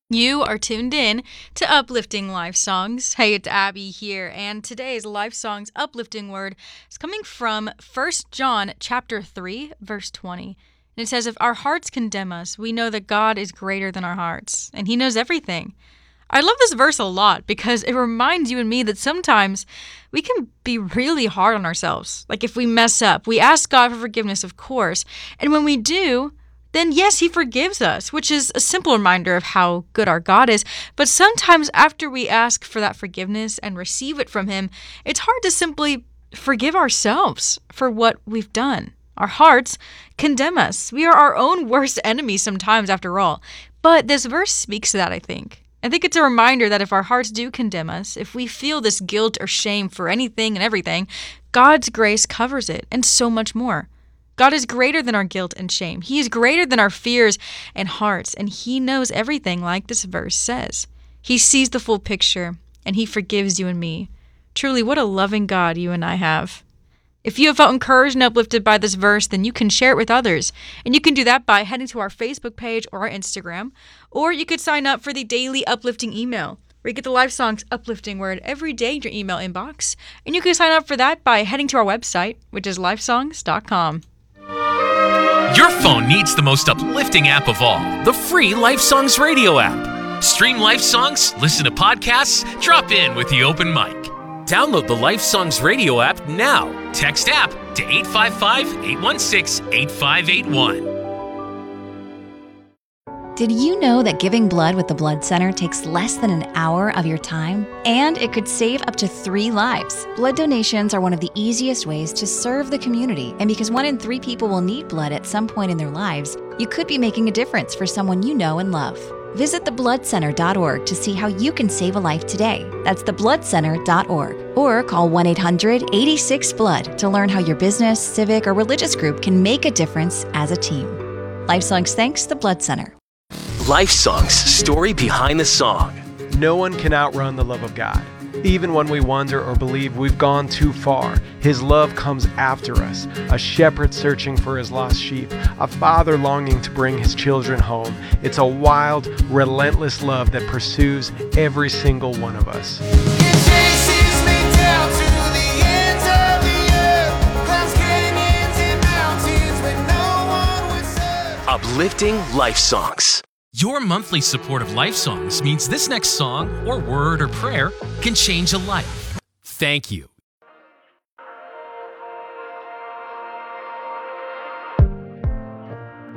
You are tuned in to Uplifting Life Songs. Hey, it's Abby here, and today's Life Songs uplifting word is coming from 1 John chapter 3, verse 20. And it says, if our hearts condemn us, we know that God is greater than our hearts, and He knows everything. I love this verse a lot because it reminds you and me that sometimes we can be really hard on ourselves. Like if we mess up, we ask God for forgiveness, of course, and when we do, then yes, He forgives us, which is a simple reminder of how good our God is. But sometimes after we ask for that forgiveness and receive it from Him, it's hard to simply forgive ourselves for what we've done. Our hearts condemn us. We are our own worst enemies sometimes, after all. But this verse speaks to that, I think. I think it's a reminder that if our hearts do condemn us, if we feel this guilt or shame for anything and everything, God's grace covers it and so much more. God is greater than our guilt and shame. He is greater than our fears and hearts, and He knows everything, like this verse says. He sees the full picture, and He forgives you and me. Truly, what a loving God you and I have. If you have felt encouraged and uplifted by this verse, then you can share it with others. And you can do that by heading to our Facebook page or our Instagram, or you could sign up for the daily uplifting email, where you get the Life Songs uplifting word every day in your email inbox. And you can sign up for that by heading to our website, which is lifesongs.com. Your phone needs the most uplifting app of all, the free Life Songs radio app. Stream Life Songs, listen to podcasts, drop in with the open mic. Download the Life Songs radio app now. Text app to 855-816-8581. Did you know that giving blood with the Blood Center takes less than an hour of your time? And it could save up to 3 lives. Blood donations are one of the easiest ways to serve the community. And because 1 in 3 people will need blood at some point in their lives, you could be making a difference for someone you know and love. Visit thebloodcenter.org to see how you can save a life today. That's thebloodcenter.org. Or call 1-800-86-BLOOD to learn how your business, civic, or religious group can make a difference as a team. Life Songs thanks the Blood Center. Life Songs, story behind the song. No one can outrun the love of God. Even when we wonder or believe we've gone too far, His love comes after us. A shepherd searching for his lost sheep, a father longing to bring his children home. It's a wild, relentless love that pursues every single one of us. It chases me down to the ends of the earth, clouds canyons and mountains where no one would serve. Uplifting Life Songs. Your monthly support of Life Songs means this next song or word or prayer can change a life. Thank you.